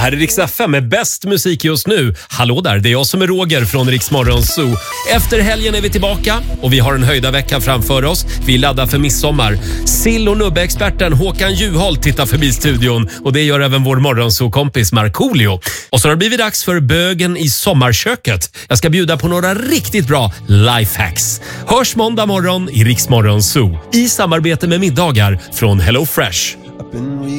här är Rix FM med bäst musik just nu. Hallå där, det är jag som är Roger från Rix Morgon Zoo. Efter helgen är vi tillbaka och vi har en höjda vecka framför oss. Vi laddar för midsommar. Sill- och nubbe-experten Håkan Juholt tittar förbi studion och det gör även vår morgonzoo-kompis Markoolio. Och så har det blivit dags för bögen i sommarköket. Jag ska bjuda på några riktigt bra lifehacks. Hörs måndag morgon i Rix Morgon Zoo i samarbete med middagar från Hello Fresh.